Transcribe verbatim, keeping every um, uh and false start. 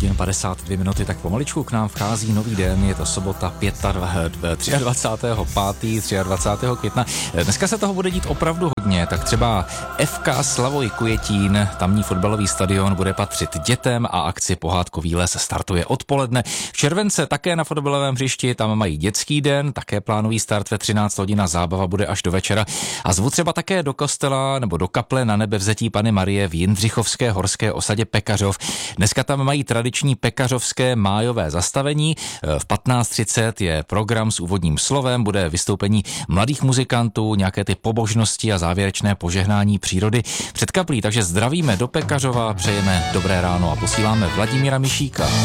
hodin padesát dvě minuty, tak pomaličku k nám vchází nový den, je to sobota dvacátého pátého dvacátého třetího května. Dneska se toho bude dít opravdu hodně, tak třeba F K Slavoj Kujetín, tamní fotbalový stadion, bude patřit dětem a akci Pohádkový les startuje odpoledne. V července také na fotbalovém hřišti, tam mají dětský den, také plánový start ve třináct hodin a zábava bude až do večera. A zvu třeba také do kostela nebo do kaple Na Nebevzetí Panny Marie v Jindřichovské horské osadě Pekařov. Dneska tam mají tradiční pekařovské májové zastavení. V patnáct třicet je program s úvodním slovem, bude vystoupení mladých muzikantů, nějaké ty pobožnosti a závěrečné požehnání přírody před kaplí. Takže zdravíme do Pekařova, přejeme dobré ráno a posíláme Vladimíra Mišíka.